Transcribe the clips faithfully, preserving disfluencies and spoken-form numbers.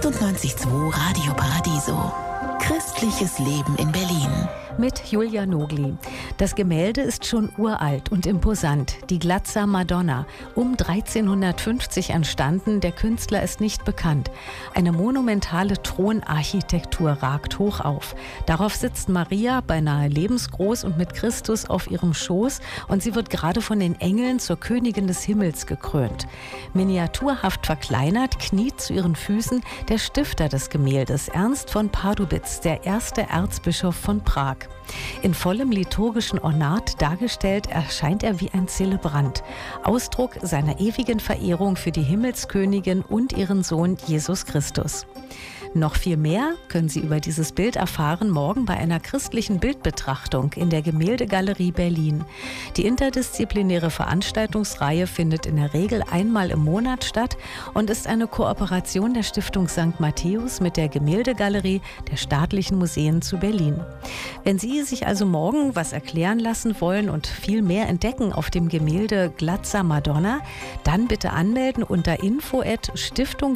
achtundneunzig Komma zwei Radio Paradiso. Christliches Leben in Berlin. Mit Julia Nogli. Das Gemälde ist schon uralt und imposant. Die Glatzer Madonna, um dreizehnhundertfünfzig entstanden, der Künstler ist nicht bekannt. Eine monumentale Thronarchitektur ragt hoch auf. Darauf sitzt Maria, beinahe lebensgroß und mit Christus auf ihrem Schoß, und sie wird gerade von den Engeln zur Königin des Himmels gekrönt. Miniaturhaft verkleinert kniet zu ihren Füßen der Stifter des Gemäldes, Ernst von Pardubitz, der erste Erzbischof von Prag. In vollem liturgischen Ornat dargestellt, erscheint er wie ein Zelebrant, Ausdruck seiner ewigen Verehrung für die Himmelskönigin und ihren Sohn Jesus Christus. Noch viel mehr können Sie über dieses Bild erfahren morgen bei einer christlichen Bildbetrachtung in der Gemäldegalerie Berlin. Die interdisziplinäre Veranstaltungsreihe findet in der Regel einmal im Monat statt und ist eine Kooperation der Stiftung Sankt Matthäus mit der Gemäldegalerie der Staatlichen Museen zu Berlin. Wenn Sie sich also morgen was erklären lassen wollen und viel mehr entdecken auf dem Gemälde Glatzer Madonna, dann bitte anmelden unter info at stiftung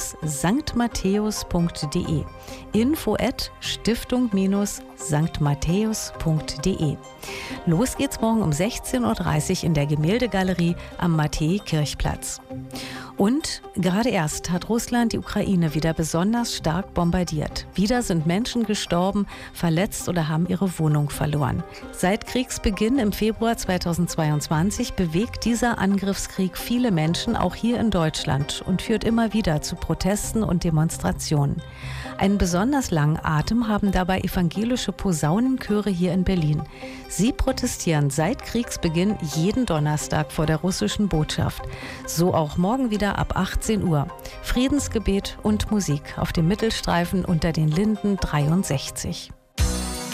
sankt matthäus punkt de. info at stiftung sankt matthäus punkt de. Los geht's morgen um sechzehn Uhr dreißig in der Gemäldegalerie am Matthäi-Kirchplatz. Und gerade erst hat Russland die Ukraine wieder besonders stark bombardiert. Wieder sind Menschen gestorben, verletzt oder haben ihre Wohnung verloren. Seit Kriegsbeginn im Februar zweitausendzweiundzwanzig bewegt dieser Angriffskrieg viele Menschen, auch hier in Deutschland, und führt immer wieder zu Protesten und Demonstrationen. Einen besonders langen Atem haben dabei evangelische Posaunenchöre hier in Berlin. Sie protestieren seit Kriegsbeginn jeden Donnerstag vor der russischen Botschaft. So auch morgen wieder ab achtzehn Uhr. Friedensgebet und Musik auf dem Mittelstreifen unter den Linden dreiundsechzig.